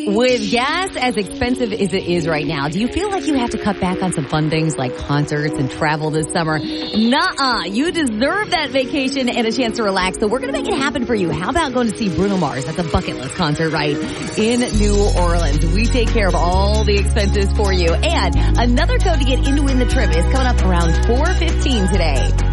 With gas as expensive as it is right now, do you feel like you have to cut back on some fun things like concerts and travel this summer? Nuh-uh. You deserve that vacation and a chance to relax, so we're going to make it happen for you. How about going to see Bruno Mars at the Bucket List concert, right, in New Orleans? We take care of all the expenses for you. And another code to get into the trip is coming up around 4:15 today.